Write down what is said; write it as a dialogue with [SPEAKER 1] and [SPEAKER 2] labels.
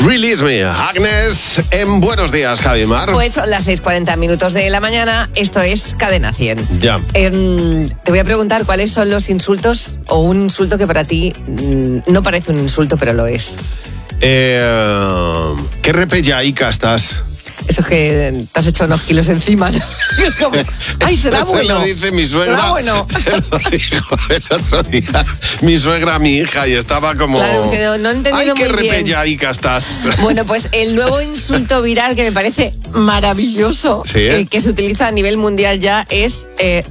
[SPEAKER 1] Release Me, Agnes, en Buenos Días, Javimar.
[SPEAKER 2] Pues son las 6:40 de la mañana, esto es Cadena 100.
[SPEAKER 1] Ya.
[SPEAKER 2] Te voy a preguntar cuáles son los insultos o un insulto que para ti no parece un insulto, pero lo es.
[SPEAKER 1] ¿Qué repellaica estás?
[SPEAKER 2] Eso es que te has hecho unos kilos encima, ¿no? Como, ¡ay, será bueno!
[SPEAKER 1] Se lo dice mi suegra.
[SPEAKER 2] ¿Será bueno?
[SPEAKER 1] Se lo dijo el otro día mi suegra a mi hija y estaba como...
[SPEAKER 2] Claro, que no he entendido
[SPEAKER 1] ¡ay, qué
[SPEAKER 2] muy bien!
[SPEAKER 1] repellaica estás!
[SPEAKER 2] Bueno, pues el nuevo insulto viral que me parece maravilloso,
[SPEAKER 1] ¿Sí?
[SPEAKER 2] que se utiliza a nivel mundial ya, es